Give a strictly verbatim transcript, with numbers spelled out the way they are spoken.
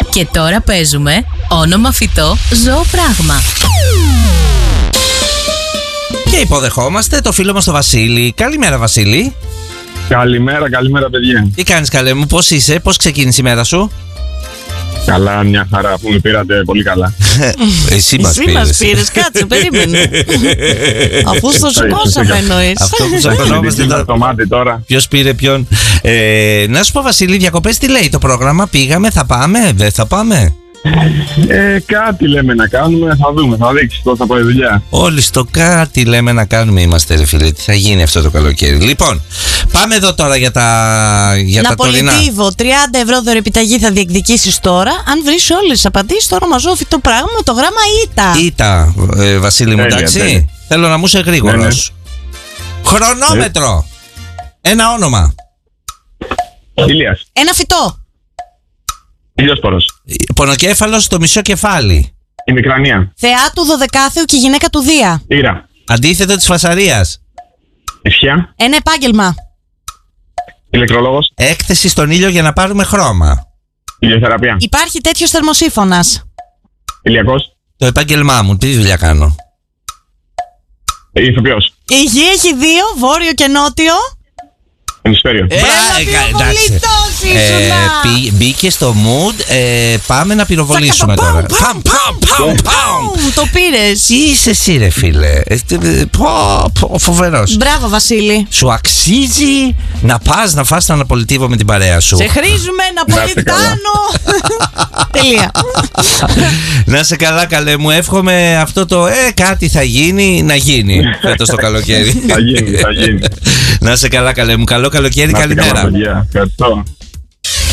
Και τώρα παίζουμε όνομα φυτό, ζώο, πράγμα. Και υποδεχόμαστε το φίλο μας τον Βασίλη. Καλημέρα, Βασίλη. Καλημέρα, καλημέρα, παιδιά. Τι κάνεις, καλέ μου, πώς είσαι, πώς ξεκίνησε η μέρα σου? Καλά, μια χαρά που με πήρατε πολύ καλά. Εσύ μας Εσύ πήρες. μας πήρες, κάτσε, περίμενε. Αφού στο σηκώσαμε εννοείς. Αυτό που τσακωνόμαστε τώρα. Το μάτι τώρα. Ποιος πήρε ποιον. ε, Να σου πω, Βασίλη, διακοπές τι λέει το πρόγραμμα? Πήγαμε, θα πάμε, δεν θα πάμε? Ε, κάτι λέμε να κάνουμε, θα δούμε, θα δείξει πώς θα πάει η δουλειά. Όλοι στο κάτι λέμε να κάνουμε είμαστε, ρε φίλε. Τι θα γίνει αυτό το καλοκαίρι? Λοιπόν, πάμε εδώ τώρα για τα, για τα τωρινά. Ναπολιτίβο, τριάντα ευρώ δωρεπιταγή θα διεκδικήσεις τώρα. Αν βρεις όλες τις απαντήσεις, το όνομα ζώο φυτό πράγμα με το γράμμα Ήτα. Ήτα, ε, Βασίλη μου, Τέλεια, εντάξει. τέλεια. Θέλω να μου είσαι γρήγορος. Χρονόμετρο. Ένα όνομα. Ηλίας. Ένα φυτό. Ηλιόσπορος. Πονοκέφαλος στο μισό κεφάλι. Η Μικρανία. Θεά του Δωδεκάθεου και γυναίκα του Δία. Ήρα. Αντίθετο της φασαρίας. Ισχιά. Ένα επάγγελμα. Ηλεκτρολόγος. Έκθεση στον ήλιο για να πάρουμε χρώμα. Ηλιοθεραπεία. Υπάρχει τέτοιος θερμοσύφωνας. Ηλιακός. Το επάγγελμά μου, τι δουλειά κάνω? Ηθοποιός. Η γη έχει δύο, βόρειο και νότιο. Ενισφαίριο. Έλα, πυροβολητός ήσουνα. πή- Μπήκε στο mood. ε, Πάμε να πυροβολήσουμε Τσακα, τώρα. παμ, Παμ, παμ, παμ, παμ. Μμμ, Το πήρες. Τι είσαι εσύ, ρε φίλε? Ε, τε- πω, πω, Φοβερός. Μπράβο, Βασίλη. Σου αξίζει να πας να φας τον Ναπολιτίβο με την παρέα σου. Σε χρήζουμε, Ναπολιτάνο. Τελεία. Να σε καλά, καλέ μου. Εύχομαι αυτό το ε, κάτι θα γίνει να γίνει φέτος το καλοκαίρι. Θα γίνει, θα γίνει. Να σε καλά, καλέ μου. Καλό καλοκαίρι, Να είστε καλά, καλημέρα. παιδιά. Ευχαριστώ.